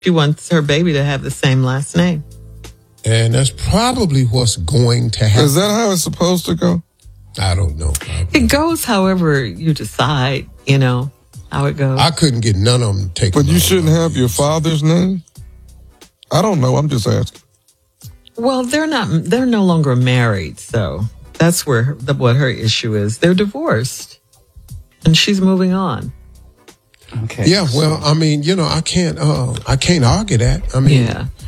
She wants her baby to have the same last name. And that's probably what's going to happen. Is that how it's supposed to go? I don't know. It goes however you decide, how it goes. I couldn't get none of them taken. But you shouldn't have your father's name? I don't know. I'm just asking. Well, they're no longer married, so that's what her issue is. They're divorced, and she's moving on. Okay. Yeah, well, I mean, I can't argue that. I mean,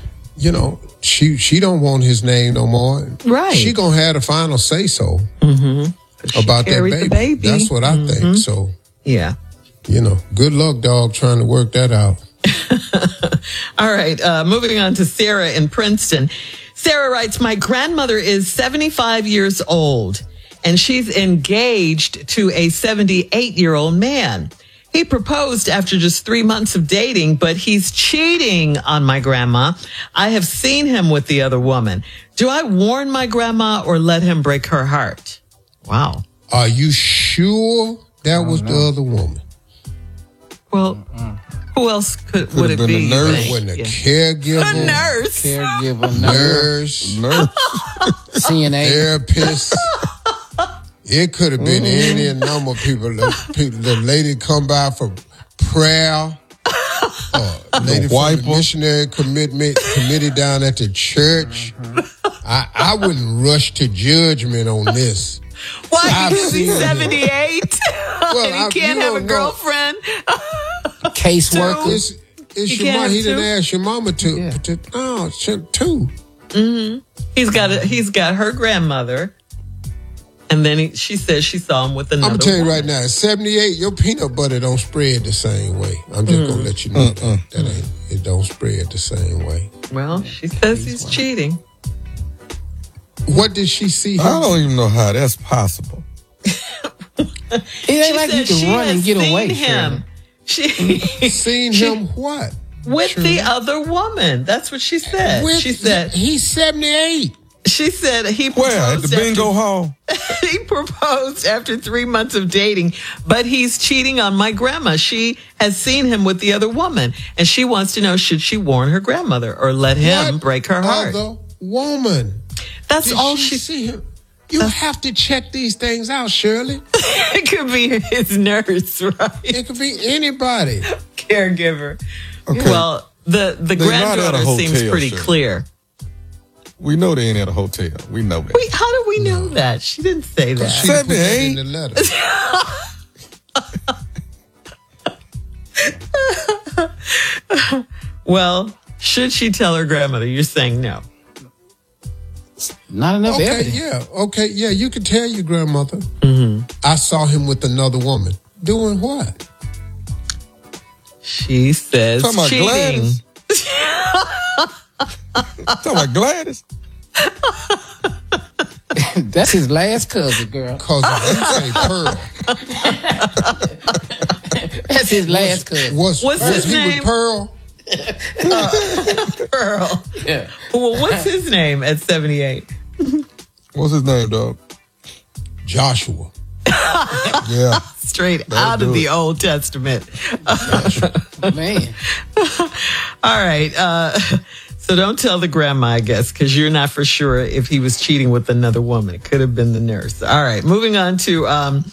she don't want his name no more. Right. She gonna have the final say so about that baby. That's what I think. So yeah, good luck, dog, trying to work that out. All right, moving on to Sarah in Princeton. Sarah writes, my grandmother is 75 years old, and she's engaged to a 78-year-old man. He proposed after just 3 months of dating, but he's cheating on my grandma. I have seen him with the other woman. Do I warn my grandma or let him break her heart? Wow. Are you sure that was the other woman? Well, who else would it be? A nurse. Wasn't a caregiver? A nurse. Caregiver, Nurse. CNA. Therapist. It could have been any number of people. The lady come by for prayer. Lady from the missionary committee down at the church. I wouldn't rush to judgment on this. Why? Because he's 78 and he can't have a girlfriend. Caseworker. It's your mom. He didn't ask your mama to. Yeah. No, two. Mm-hmm. He's got her grandmother. And then she says she saw him with another I'm going to tell you woman. right now, at 78, your peanut butter don't spread the same way. I'm just going to let you know that it don't spread the same way. Well, she says he's cheating. What did she see him? I don't even know how that's possible. It ain't like you can run and get away him. She seen him what? With the other woman. That's what she said. She said he's 78. She said he proposed. Where? At the bingo hall? He proposed after 3 months of dating, but he's cheating on my grandma. She has seen him with the other woman, and she wants to know, should she warn her grandmother or let him break her heart? Other woman. That's Did all she see him. You have to check these things out, Shirley. It could be his nurse, right? It could be anybody. Caregiver. Okay. Well, the granddaughter seems pretty clear. We know they ain't at a hotel. We know that. Wait, how do we know that? She didn't say that. She put that in the letter. Well, should she tell her grandmother? You're saying no. Not enough evidence. Yeah, you can tell your grandmother. I saw him with another woman. Doing what? She says Talking about cheating. Gladys? Talking about Gladys? That's his last cousin, girl. Because you say Pearl. That's his last cousin. What's his name? With Pearl? Pearl. Yeah. Well, what's his name at 78? What's his name, dog? Joshua. Yeah. Straight out of the Old Testament. Man. All right. So don't tell the grandma, I guess, because you're not for sure if he was cheating with another woman. It could have been the nurse. All right. Moving on to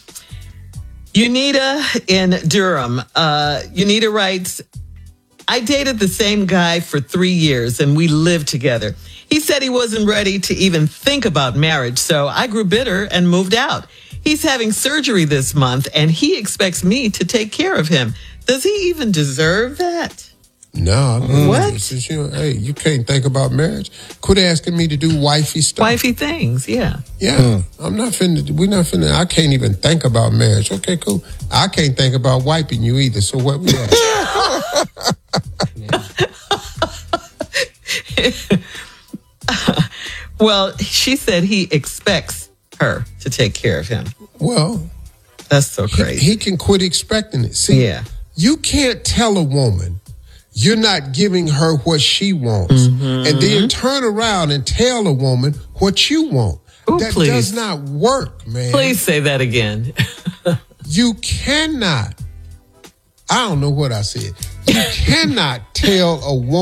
Unita in Durham. Unita writes, I dated the same guy for 3 years and we lived together. He said he wasn't ready to even think about marriage, so I grew bitter and moved out. He's having surgery this month and he expects me to take care of him. Does he even deserve that? No. What? Since you can't think about marriage. Quit asking me to do wifey stuff. Wifey things, yeah. Yeah. We're not finna, I can't even think about marriage. Okay, cool. I can't think about wiping you either, so what we at? Well, she said he expects her to take care of him. Well, that's so crazy. He can quit expecting it. See, you can't tell a woman you're not giving her what she wants and then turn around and tell a woman what you want. Ooh, that please. does not work, man. Please say that again. You cannot. I don't know what I said. You cannot tell a woman